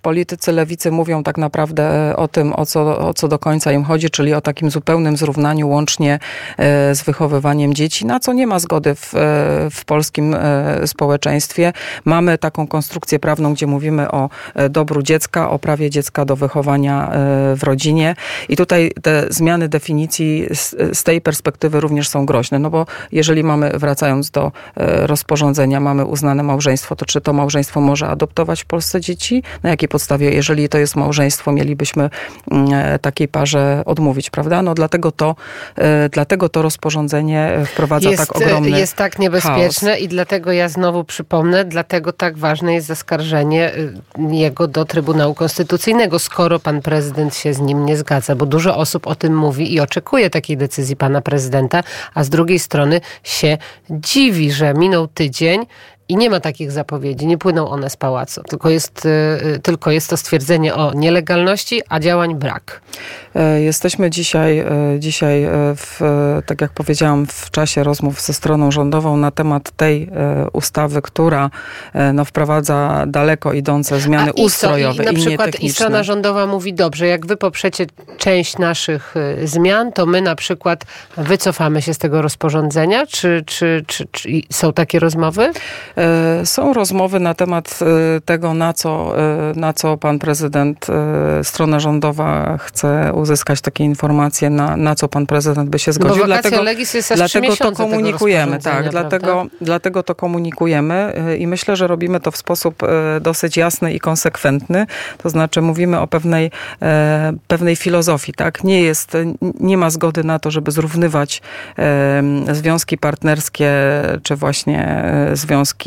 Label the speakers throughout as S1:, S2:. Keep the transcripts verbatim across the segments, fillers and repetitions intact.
S1: politycy lewicy mówią tak naprawdę o tym, o co, o co do końca im chodzi, czyli o takim zupełnym zrównaniu łącznie z wychowywaniem dzieci, na co nie ma zgody w, w polskim społeczeństwie. Mamy taką konstrukcję prawną, gdzie mówimy o dobru dziecka, o prawie dziecka do wychowania w rodzinie i tutaj te zmiany definicji z, z tej perspektywy również są groźne, no bo jeżeli mamy, wracając do rozporządzenia, mamy uznane małżeństwo, to czy to małżeństwo może adoptować w Polsce dzieci? Na jakiej podstawie, jeżeli to jest małżeństwo, mielibyśmy takiej parze odmówić, prawda? No dlatego to, dlatego to rozporządzenie wprowadza
S2: jest,
S1: tak ogromny
S2: Jest tak niebezpieczne
S1: chaos.
S2: I dlatego ja znowu przypomnę, dlatego tak ważne jest zaskarżenie jego do Trybunału Konstytucyjnego, skoro pan prezydent się z nim nie zgadza, bo dużo osób o tym mówi i oczekuje takiej decyzji pana prezydenta, a z drugiej strony się dziwi, że minął tydzień i nie ma takich zapowiedzi, nie płyną one z pałacu. Tylko jest, tylko jest to stwierdzenie o nielegalności, a działań brak.
S1: Jesteśmy dzisiaj, dzisiaj w, tak jak powiedziałam, w czasie rozmów ze stroną rządową na temat tej ustawy, która no, wprowadza daleko idące zmiany
S2: a i
S1: ustrojowe
S2: co? I, na
S1: i
S2: przykład
S1: nietechniczne.
S2: I strona rządowa mówi, dobrze, jak wy poprzecie część naszych zmian, to my na przykład wycofamy się z tego rozporządzenia. Czy, czy, czy, czy są takie rozmowy?
S1: Są rozmowy na temat tego, na co, na co pan prezydent, strona rządowa chce uzyskać takie informacje, na, na co pan prezydent by się zgodził.
S2: Bo
S1: dlatego
S2: legis jest aż
S1: dlatego to komunikujemy, tak.
S2: Prawda?
S1: Dlatego, dlatego to komunikujemy i myślę, że robimy to w sposób dosyć jasny i konsekwentny. To znaczy mówimy o pewnej, pewnej filozofii, tak. Nie jest, nie ma zgody na to, żeby zrównywać związki partnerskie, czy właśnie związki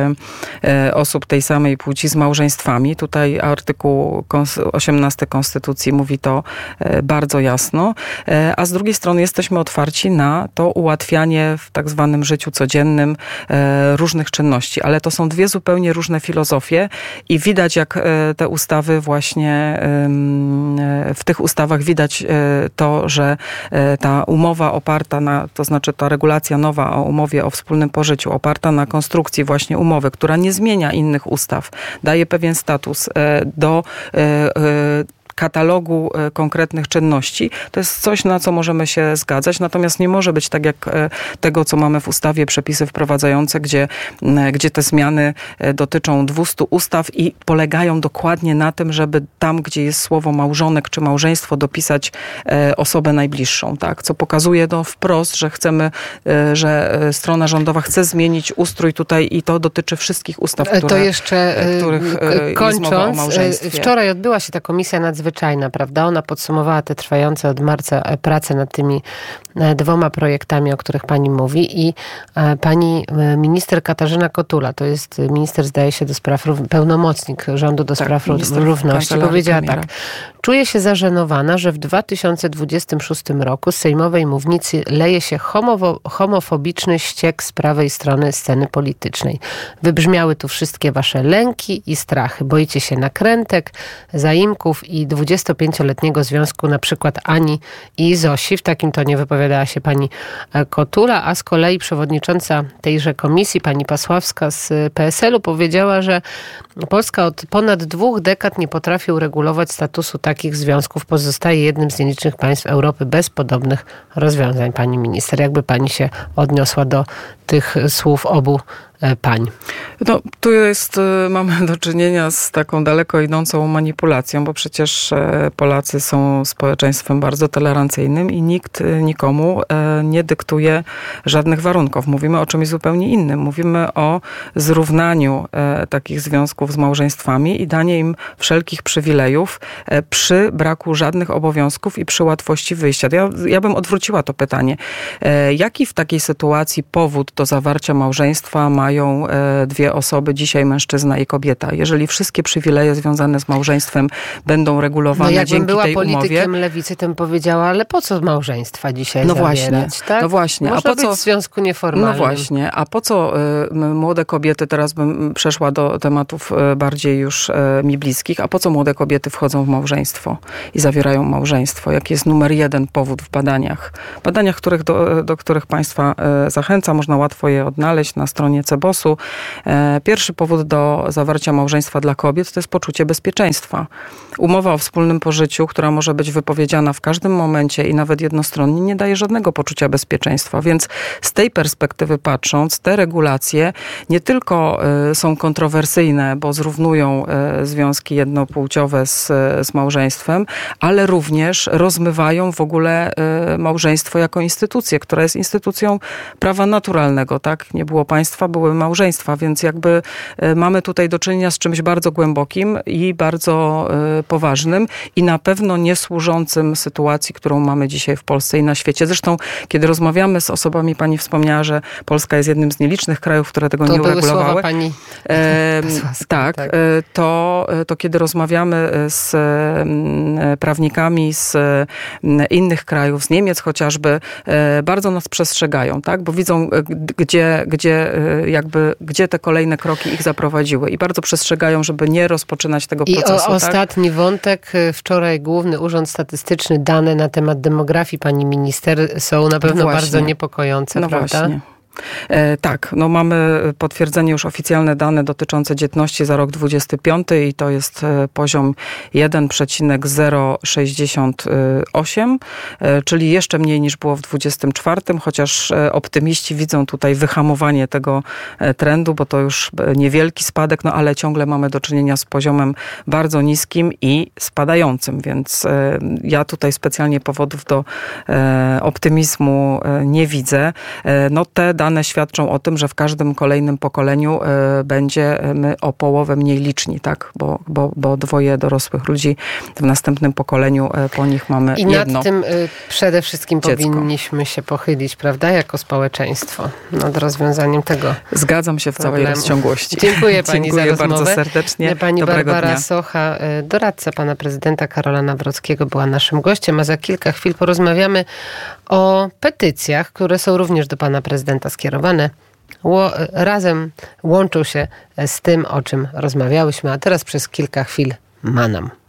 S1: osób tej samej płci z małżeństwami. Tutaj artykuł osiemnasty Konstytucji mówi to bardzo jasno, a z drugiej strony jesteśmy otwarci na to ułatwianie w tak zwanym życiu codziennym różnych czynności, ale to są dwie zupełnie różne filozofie i widać, jak te ustawy właśnie, w tych ustawach widać to, że ta umowa oparta na, to znaczy ta regulacja nowa o umowie o wspólnym pożyciu, oparta na konstrukcji właśnie umowy, która nie zmienia innych ustaw, daje pewien status do katalogu konkretnych czynności. To jest coś, na co możemy się zgadzać, natomiast nie może być tak jak tego, co mamy w ustawie, przepisy wprowadzające, gdzie, gdzie te zmiany dotyczą dwustu ustaw i polegają dokładnie na tym, żeby tam, gdzie jest słowo małżonek czy małżeństwo, dopisać osobę najbliższą, tak? Co pokazuje no, wprost, że chcemy, że strona rządowa chce zmienić ustrój tutaj i to dotyczy wszystkich ustaw, które,
S2: to jeszcze,
S1: których
S2: kończąc,
S1: jest mowa o małżeństwie.
S2: Wczoraj odbyła się ta komisja nadzwyczajna, prawda? Ona podsumowała te trwające od marca prace nad tymi dwoma projektami, o których pani mówi i pani minister Katarzyna Kotula, to jest minister, zdaje się, do spraw, pełnomocnik rządu do tak, spraw równości, powiedziała premiera. tak. Czuję się zażenowana, że w dwa tysiące dwudziestym szóstym roku z sejmowej mównicy leje się homo- homofobiczny ściek z prawej strony sceny politycznej. Wybrzmiały tu wszystkie wasze lęki i strachy. Boicie się nakrętek, zaimków i dwudziestopięcioletniego związku na przykład Ani i Zosi. W takim tonie wypowiadała się pani Kotula, a z kolei przewodnicząca tejże komisji, pani Pasławska z P S L u powiedziała, że Polska od ponad dwóch dekad nie potrafi uregulować statusu takich związków. Pozostaje jednym z nielicznych państw Europy bez podobnych rozwiązań. Pani minister, jakby pani się odniosła do tych słów obu pań?
S1: No, tu jest, mamy do czynienia z taką daleko idącą manipulacją, bo przecież Polacy są społeczeństwem bardzo tolerancyjnym i nikt nikomu nie dyktuje żadnych warunków. Mówimy o czymś zupełnie innym. Mówimy o zrównaniu takich związków z małżeństwami i danie im wszelkich przywilejów przy braku żadnych obowiązków i przy łatwości wyjścia. Ja, ja bym odwróciła to pytanie. Jaki w takiej sytuacji powód do zawarcia małżeństwa mają dwie osoby, dzisiaj mężczyzna i kobieta? Jeżeli wszystkie przywileje związane z małżeństwem będą regulowane
S2: no,
S1: dzięki tej umowie...
S2: jakbym była politykiem lewicy, to bym powiedziała, ale po co małżeństwa dzisiaj
S1: no
S2: zawierać?
S1: Właśnie,
S2: tak?
S1: No właśnie.
S2: Można
S1: a po
S2: być
S1: co...
S2: w związku nieformalnym.
S1: No właśnie. A po co y, młode kobiety, teraz bym przeszła do tematów y, bardziej już y, mi bliskich, a po co młode kobiety wchodzą w małżeństwo i zawierają małżeństwo? Jaki jest numer jeden powód w badaniach? Badaniach, których do, do których państwa y, zachęca, można łatwo je odnaleźć na stronie Cebosu. Pierwszy powód do zawarcia małżeństwa dla kobiet to jest poczucie bezpieczeństwa. Umowa o wspólnym pożyciu, która może być wypowiedziana w każdym momencie i nawet jednostronnie, nie daje żadnego poczucia bezpieczeństwa. Więc z tej perspektywy patrząc, te regulacje nie tylko są kontrowersyjne, bo zrównują związki jednopłciowe z, z małżeństwem, ale również rozmywają w ogóle małżeństwo jako instytucję, która jest instytucją prawa naturalnego, tak? Nie było państwa, były małżeństwa, więc jakby mamy tutaj do czynienia z czymś bardzo głębokim i bardzo poważnym i na pewno nie służącym sytuacji, którą mamy dzisiaj w Polsce i na świecie. Zresztą, kiedy rozmawiamy z osobami, pani wspomniała, że Polska jest jednym z nielicznych krajów, które tego
S2: to
S1: nie
S2: były
S1: uregulowały.
S2: Słowa pani
S1: e, tak, tak. To, to kiedy rozmawiamy z prawnikami z innych krajów, z Niemiec chociażby, bardzo nas przestrzegają, tak? Bo widzą, gdzie, gdzie, jakby, gdzie te kolejne kroki ich zaprowadziły i bardzo przestrzegają, żeby nie rozpoczynać tego
S2: I
S1: procesu.
S2: I o, ostatni tak? wątek. Wczoraj Główny Urząd Statystyczny, dane na temat demografii pani minister są na pewno no bardzo niepokojące,
S1: no
S2: prawda?
S1: Właśnie. E, tak, no mamy potwierdzenie już oficjalne dane dotyczące dzietności za rok dwudziesty piąty i to jest poziom jeden przecinek zero sześćdziesiąt osiem, e, czyli jeszcze mniej niż było w dwudziestym czwartym, chociaż optymiści widzą tutaj wyhamowanie tego trendu, bo to już niewielki spadek, no ale ciągle mamy do czynienia z poziomem bardzo niskim i spadającym, więc e, ja tutaj specjalnie powodów do e, optymizmu e, nie widzę. E, no te dane świadczą o tym, że w każdym kolejnym pokoleniu y, będziemy o połowę mniej liczni, tak? Bo, bo, bo dwoje dorosłych ludzi w następnym pokoleniu, y, po nich mamy
S2: I
S1: jedno
S2: nad tym y, przede wszystkim
S1: dziecko.
S2: Powinniśmy się pochylić, prawda? Jako społeczeństwo nad rozwiązaniem tego.
S1: Zgadzam się w
S2: problemu.
S1: całej rozciągłości.
S2: Dziękuję pani
S1: Dziękuję
S2: za rozmowę.
S1: bardzo serdecznie.
S2: Pani
S1: Dobrego
S2: Barbara
S1: dnia.
S2: Socha, doradca pana prezydenta Karola Nawrockiego, była naszym gościem, a za kilka chwil porozmawiamy o petycjach, które są również do pana prezydenta skierowane. Ło, razem łączą się z tym, o czym rozmawiałyśmy, a teraz przez kilka chwil Manam.